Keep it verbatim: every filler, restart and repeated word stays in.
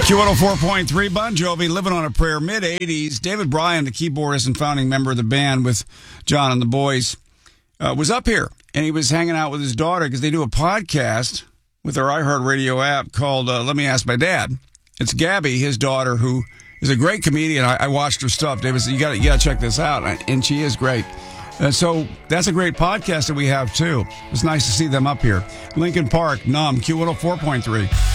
Q one oh four point three, Bon Jovi, Living on a Prayer, mid-eighties. David Bryan, the keyboardist and founding member of the band with John and the boys, uh, was up here, and he was hanging out with his daughter because they do a podcast with their iHeartRadio app called uh, Let Me Ask My Dad. It's Gabby, his daughter, who is a great comedian. I, I watched her stuff. David said, you got you got to check this out, and she is great. Uh, so that's a great podcast that we have, too. It's nice to see them up here. Lincoln Park, Numb, Q one oh four point three.